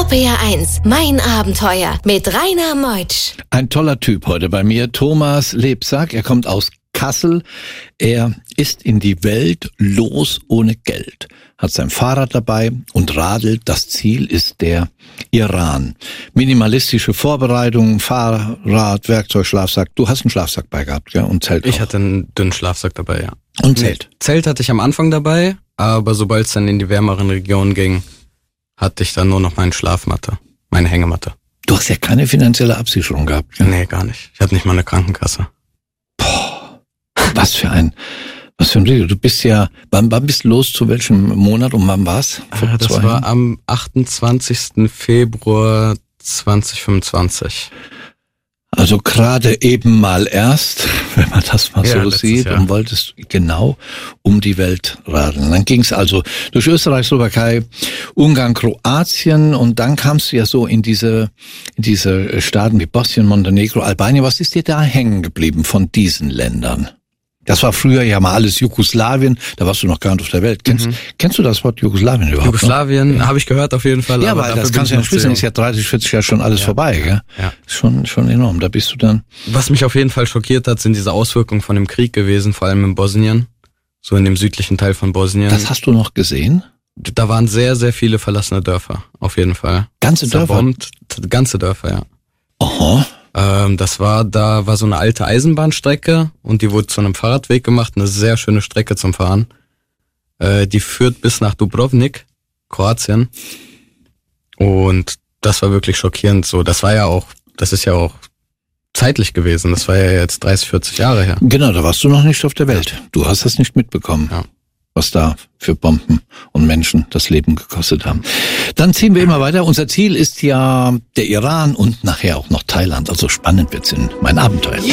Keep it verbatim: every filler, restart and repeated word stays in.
R P R eins, mein Abenteuer mit Rainer Meutsch. Ein toller Typ heute bei mir, Thomas Lebsack. Er kommt aus Kassel. Er ist in die Welt los ohne Geld, hat sein Fahrrad dabei und radelt. Das Ziel ist der Iran. Minimalistische Vorbereitungen, Fahrrad, Werkzeug, Schlafsack. Du hast einen Schlafsack bei gehabt, ja? Und Zelt auch. Ich hatte einen dünnen Schlafsack dabei, ja. Und Zelt? Nee, Zelt hatte ich am Anfang dabei, aber sobald es dann in die wärmeren Regionen ging, hatte ich dann nur noch meine Schlafmatte, meine Hängematte. Du hast ja keine finanzielle Absicherung gehabt, ja? Nee, gar nicht. Ich hatte nicht mal eine Krankenkasse. Boah, was für ein, was für ein Riegel. Du bist ja, wann, wann bist du los, zu welchem Monat und wann war's? Äh, das war Jahren? Am achtundzwanzigsten Februar zweitausendfünfundzwanzig. Also gerade eben mal erst, wenn man das mal ja, so sieht, Jahr. Und wolltest genau um die Welt radeln. Dann ging es also durch Österreich, Slowakei, Ungarn, Kroatien und dann kamst du ja so in diese in diese Staaten wie Bosnien, Montenegro, Albanien. Was ist dir da hängen geblieben von diesen Ländern? Das war früher ja mal alles Jugoslawien, da warst du noch gar nicht auf der Welt. Kennst, mhm. kennst du das Wort Jugoslawien überhaupt? Jugoslawien ja. habe ich gehört auf jeden Fall. Ja, aber weil das kannst du ja nicht wissen, ist ja dreißig, vierzig Jahre schon alles ja. vorbei. Gell? Ja. Schon, schon enorm, da bist du dann. Was mich auf jeden Fall schockiert hat, sind diese Auswirkungen von dem Krieg gewesen, vor allem in Bosnien, so in dem südlichen Teil von Bosnien. Das hast du noch gesehen? Da waren sehr, sehr viele verlassene Dörfer, auf jeden Fall. Ganze Dörfer? Zerbombt, ganze Dörfer, ja. Aha. Das war, da war so eine alte Eisenbahnstrecke und die wurde zu einem Fahrradweg gemacht, eine sehr schöne Strecke zum Fahren. Die führt bis nach Dubrovnik, Kroatien. Und das war wirklich schockierend so. Das war ja auch, das ist ja auch zeitlich gewesen. Das war ja jetzt dreißig, vierzig Jahre her. Genau, da warst du noch nicht auf der Welt. Du hast das nicht mitbekommen. Ja. Was da für Bomben und Menschen das Leben gekostet haben. Dann ziehen wir immer weiter. Unser Ziel ist ja der Iran und nachher auch noch Thailand. Also spannend wird's in mein Abenteuer.